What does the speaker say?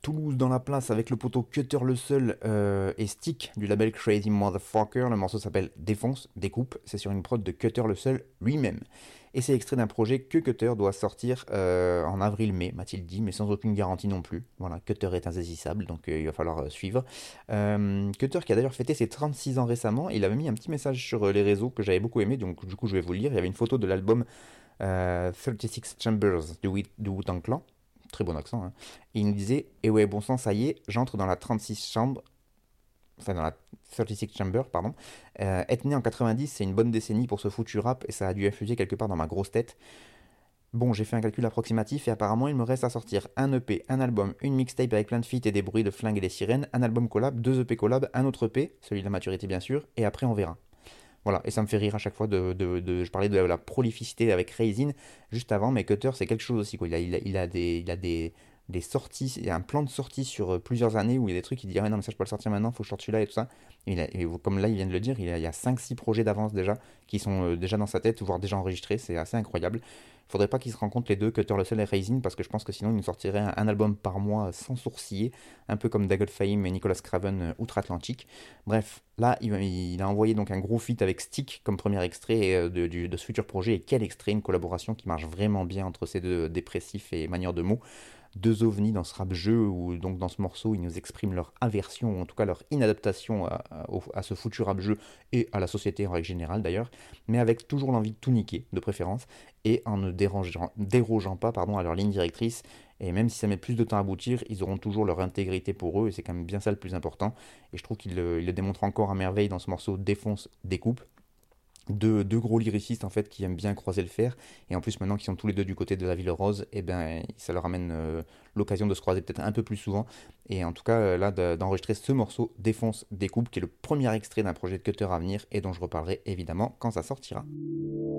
Toulouse dans la place avec le poteau Cutter le Seul et Stick du label Crazy Motherfucker. Le morceau s'appelle Défonce, Découpe. C'est sur une prod de Cutter le Seul lui-même. Et c'est extrait d'un projet que Cutter doit sortir en avril-mai, m'a-t-il dit, mais sans aucune garantie non plus. Voilà, Cutter est insaisissable, donc il va falloir suivre. Cutter qui a d'ailleurs fêté ses 36 ans récemment, il avait mis un petit message sur les réseaux que j'avais beaucoup aimé, donc du coup je vais vous le lire. Il y avait une photo de l'album 36 Chambers du Wu-Tang Clan. Très bon accent, hein. Et il nous disait, et ouais, bon sang, ça y est, j'entre dans la 36 chambres, enfin dans la 36 Chamber, pardon. Être né en 90, c'est une bonne décennie pour ce foutu rap, et ça a dû infuser quelque part dans ma grosse tête. Bon, j'ai fait un calcul approximatif, et apparemment, il me reste à sortir un EP, un album, une mixtape avec plein de feats et des bruits de flingues et des sirènes, un album collab, deux EP collab, un autre EP, celui de la maturité bien sûr, et après on verra. Voilà, et ça me fait rire à chaque fois je parlais de la prolificité avec Raisin juste avant, mais Cutter c'est quelque chose aussi, quoi. Il a des sorties, il y a un plan de sortie sur plusieurs années où il y a des trucs, il dit ah non mais ça je peux le sortir maintenant, faut que je sorte celui-là et tout ça. Et comme là il vient de le dire, il y a 5-6 projets d'avance déjà qui sont déjà dans sa tête, voire déjà enregistrés, c'est assez incroyable. Faudrait pas qu'ils se rencontrent les deux, Cutter le seul et Raisin, parce que je pense que sinon ils nous sortiraient un album par mois sans sourciller, un peu comme Dagot Fahim et Nicolas Craven outre-Atlantique. Bref, là, il a envoyé donc un gros feat avec Stick comme premier extrait de ce futur projet. Et quel extrait, une collaboration qui marche vraiment bien entre ces deux dépressifs et manières de mots. Deux ovnis dans ce rap jeu, ou donc dans ce morceau, ils nous expriment leur aversion, ou en tout cas leur inadaptation à ce foutu rap jeu et à la société en règle générale d'ailleurs, mais avec toujours l'envie de tout niquer, de préférence, et en ne dérogeant pas à leur ligne directrice. Et même si ça met plus de temps à aboutir, ils auront toujours leur intégrité pour eux, et c'est quand même bien ça le plus important. Et je trouve qu'il le démontre encore à merveille dans ce morceau Défonce, Découpe. Deux gros lyricistes en fait qui aiment bien croiser le fer, et en plus maintenant qu'ils sont tous les deux du côté de la ville rose, et ben ça leur amène l'occasion de se croiser peut-être un peu plus souvent. Et en tout cas là d'enregistrer ce morceau Défonce, Découpe, qui est le premier extrait d'un projet de Cutter à venir et dont je reparlerai évidemment quand ça sortira.